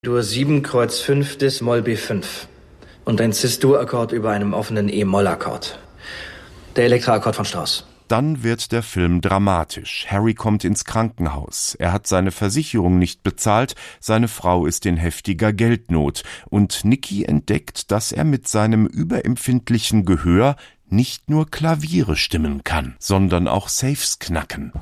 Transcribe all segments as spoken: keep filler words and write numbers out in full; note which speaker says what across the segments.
Speaker 1: Dur sieben, Kreuz fünf, Dis, Moll B fünf. Und ein Cis-Dur-Akkord über einem offenen E-Moll-Akkord. Der Elektra-Akkord von Strauss.
Speaker 2: Dann wird der Film dramatisch. Harry kommt ins Krankenhaus. Er hat seine Versicherung nicht bezahlt, seine Frau ist in heftiger Geldnot. Und Nicky entdeckt, dass er mit seinem überempfindlichen Gehör nicht nur Klaviere stimmen kann, sondern auch Safes knacken.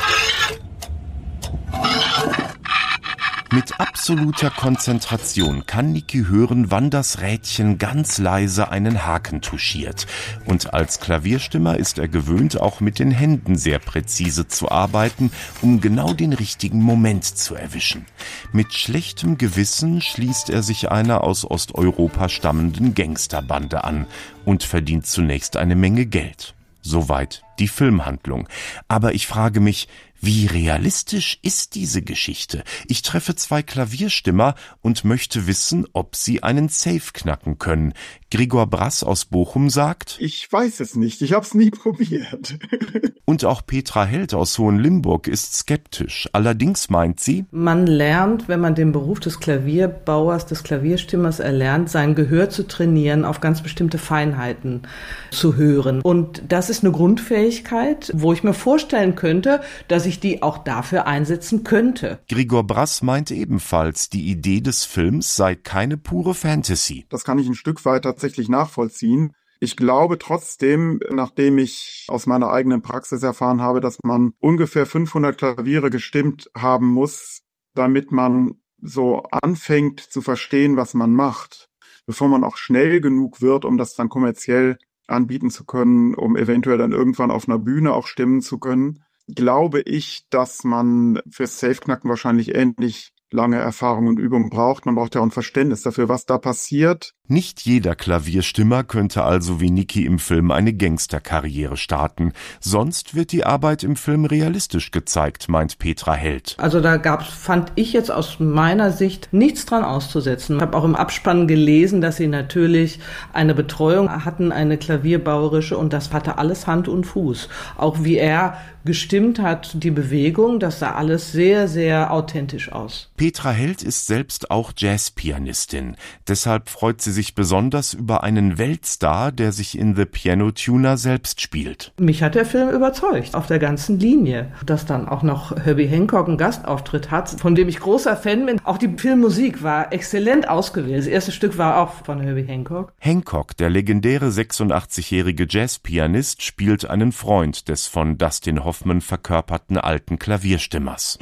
Speaker 2: Mit absoluter Konzentration kann Nicky hören, wann das Rädchen ganz leise einen Haken touchiert. Und als Klavierstimmer ist er gewöhnt, auch mit den Händen sehr präzise zu arbeiten, um genau den richtigen Moment zu erwischen. Mit schlechtem Gewissen schließt er sich einer aus Osteuropa stammenden Gangsterbande an und verdient zunächst eine Menge Geld. Soweit die Filmhandlung. Aber ich frage mich, wie realistisch ist diese Geschichte? Ich treffe zwei Klavierstimmer und möchte wissen, ob sie einen Safe knacken können. Gregor Brass aus Bochum sagt:
Speaker 3: Ich weiß es nicht, ich habe es nie probiert.
Speaker 2: Und auch Petra Held aus Hohenlimburg ist skeptisch. Allerdings meint sie:
Speaker 4: Man lernt, wenn man den Beruf des Klavierbauers, des Klavierstimmers erlernt, sein Gehör zu trainieren, auf ganz bestimmte Feinheiten zu hören. Und das ist eine Grundfähigkeit, wo ich mir vorstellen könnte, dass ich die auch dafür einsetzen könnte.
Speaker 2: Gregor Brass meint ebenfalls, die Idee des Films sei keine pure Fantasy.
Speaker 3: Das kann ich ein Stück weit tatsächlich nachvollziehen. Ich glaube trotzdem, nachdem ich aus meiner eigenen Praxis erfahren habe, dass man ungefähr fünfhundert Klaviere gestimmt haben muss, damit man so anfängt zu verstehen, was man macht, bevor man auch schnell genug wird, um das dann kommerziell anbieten zu können, um eventuell dann irgendwann auf einer Bühne auch stimmen zu können, glaube ich, dass man fürs Safe-Knacken wahrscheinlich ähnlich lange Erfahrung und Übung braucht. Man braucht ja auch ein Verständnis dafür, was da passiert.
Speaker 2: Nicht jeder Klavierstimmer könnte also wie Nicky im Film eine Gangsterkarriere starten. Sonst wird die Arbeit im Film realistisch gezeigt, meint Petra Held.
Speaker 4: Also da gab's, fand ich jetzt aus meiner Sicht nichts dran auszusetzen. Ich habe auch im Abspann gelesen, dass sie natürlich eine Betreuung hatten, eine klavierbauerische, und das hatte alles Hand und Fuß. Auch wie er gestimmt hat, die Bewegung, das sah alles sehr, sehr authentisch aus.
Speaker 2: Petra Held ist selbst auch Jazzpianistin. Deshalb freut sie sich besonders über einen Weltstar, der sich in The Piano Tuner selbst spielt.
Speaker 4: Mich hat der Film überzeugt, auf der ganzen Linie. Dass dann auch noch Herbie Hancock einen Gastauftritt hat, von dem ich großer Fan bin. Auch die Filmmusik war exzellent ausgewählt. Das erste Stück war auch von Herbie Hancock.
Speaker 2: Hancock, der legendäre sechsundachtzigjährige Jazzpianist, spielt einen Freund des von Dustin Hoffman verkörperten alten Klavierstimmers.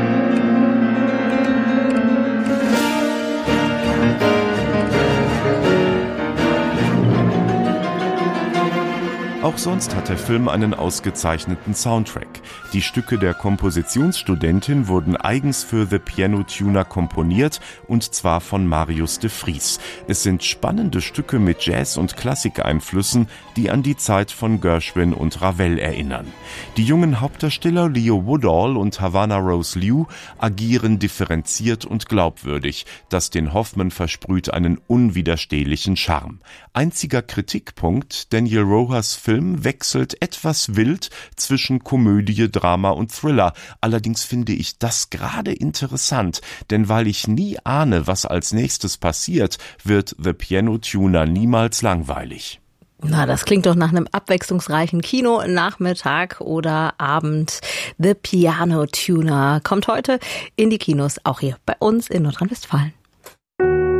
Speaker 2: Auch sonst hat der Film einen ausgezeichneten Soundtrack. Die Stücke der Kompositionsstudentin wurden eigens für The Piano Tuner komponiert, und zwar von Marius de Vries. Es sind spannende Stücke mit Jazz- und Klassikeinflüssen, die an die Zeit von Gershwin und Ravel erinnern. Die jungen Hauptdarsteller Leo Woodall und Havana Rose Liu agieren differenziert und glaubwürdig. Dustin Hoffman versprüht einen unwiderstehlichen Charme. Einziger Kritikpunkt: Daniel Rojas Film wechselt etwas wild zwischen Komödie, Drama und Thriller. Allerdings finde ich das gerade interessant, denn weil ich nie ahne, was als nächstes passiert, wird The Piano Tuner niemals langweilig.
Speaker 5: Na, das klingt doch nach einem abwechslungsreichen Kino, Nachmittag oder Abend. The Piano Tuner kommt heute in die Kinos, auch hier bei uns in Nordrhein-Westfalen.